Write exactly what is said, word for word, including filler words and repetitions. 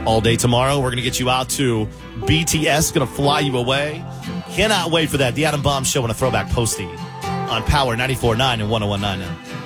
all day tomorrow. We're going to get you out to B T S, going to fly you away. Cannot wait for that. The Adam Bomb Show and a Throwback Posty on Power ninety-four point nine and one oh one point nine now.